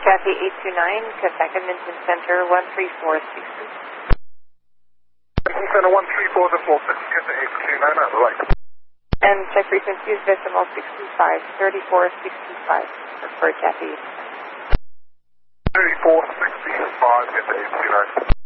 Kathy 829, Kataka Minton Center 13460. Minton Center 13446, get to 829 on the right. And check frequency is decimal 65, 3465 for Kathy. 3465, get to 829.